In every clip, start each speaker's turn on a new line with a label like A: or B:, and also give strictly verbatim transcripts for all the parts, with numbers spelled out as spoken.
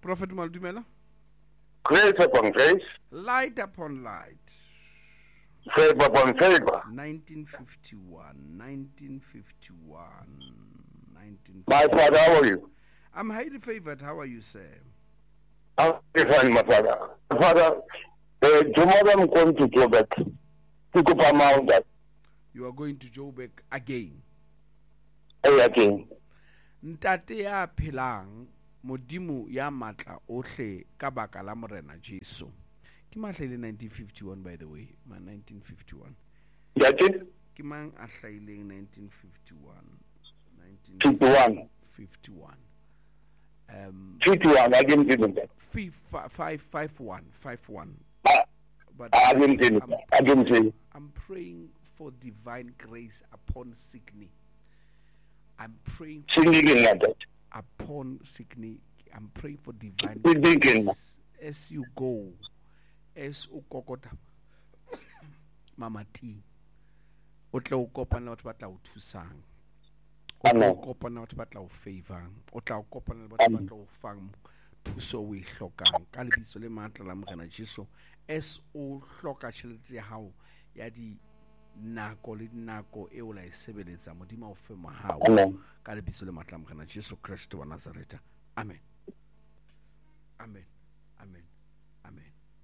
A: Prophet Maldumela.
B: Grace upon grace.
A: Light upon light.
B: Favor upon favor.
A: nineteen fifty-one. nineteen fifty-one. nineteen fifty-one.
B: My father, how are you?
A: I'm highly favored. How are you, sir?
B: I'm fine, my father. My father, uh, tomorrow I'm going to go back. Pick up a mountain.
A: You are going to Joburg again.
B: Hey, again.
A: Ntate ya phelang modimo ya matla ohle ka baka la morena Jesu. Ke mahlele nineteen fifty-one, by the way. Ma nineteen fifty-one.
B: That's it?
A: Ke mang a hlaileng nineteen fifty-one.
B: fifty-one.
A: fifty-one. Um,
B: fifty-one, I didn't see that.
A: five, five, five, one, five, one.
B: I,
A: But
B: I didn't see
A: I'm,
B: that. I didn't see it.
A: I'm praying for divine grace upon Sydney. I'm praying for
B: Singing like that.
A: upon Sydney. I'm praying for divine
B: Singing.
A: grace as you go, as u kokota Mama T. O tla o kopana le batho ba tla o thusang. O tla o kopana le batho ba tla o favang. O tla o kopana le batho ba tla o fang thuso o e hlokang ka lebitso le matla la morena Jesu. As o hloka tjhelete ya hao ya di nako le nako e o la e sebeletsa modimo o fe mahao ka lebitso le matla la morena Jesu Kristo wa Nazareta. Amen. Amen. Amen. Amen.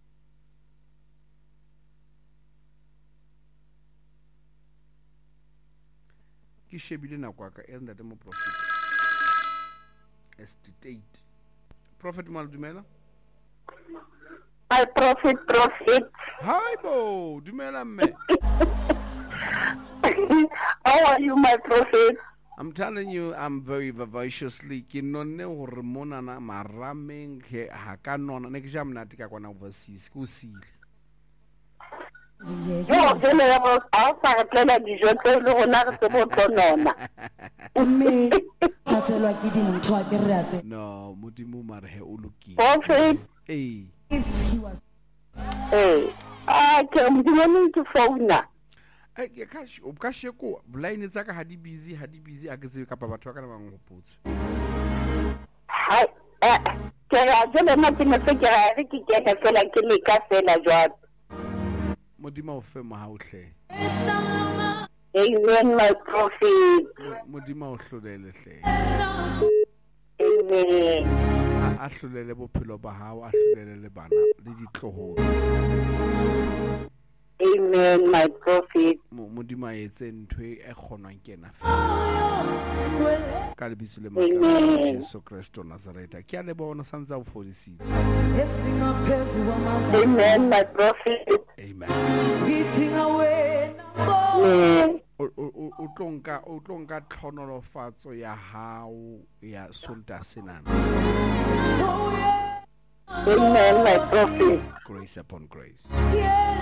A: Ki shebile nako ka e ntate mo prophet. Estate. Prophet Maldumela.
C: My prophet, prophet.
A: Hi bo, dumela mme.
C: How are you, my prophet?
A: I'm telling you, I'm very vivaciously. Ki nonne hore mona na marameng he ha ka nona ne ke ja mnati ka kwana overseas ku sile.
C: Yo, tele ya mo a sa tlela dijo tse le rona re se mo tlonona.
D: Mme tlatselwa ke dintho a ke re a tse.
A: No, modimo mare he o lokile.
C: Prophet.
A: Eh.
D: If he was
C: Eh. Ah, ke mo dimone ke phone.
A: Eh ke ka o ka sheko line tsa ka ha di busy ha di busy a ke tse ka batho ba ka ba ngopotse.
C: Hai, eh, ke ra jele na ke me se ke ra re ke ke ne fela ke le ka fela jwalo.
A: Modimo o fe mo ha o hle.
C: Amen, my prophet.
A: Modimo o hlolele hle.
C: Amen.
A: A hlolele bophelo ba hao a hlolele le bana le ditloholo.
C: Amen, my prophet.
A: Modimo a etse ntho e kgonwang ke ena fela. Ka lebitso le matla la Jesu Kristo Nazareta. Ke a le bona santsa o fodisitse.
C: Amen, my prophet.
A: Amen.
D: getting away
C: Amen.
A: O o o tlonka o tlonka tlhonolofatso ya hao ya sonta senana.
C: Amen, my prophet.
A: Grace upon grace.
D: yeah.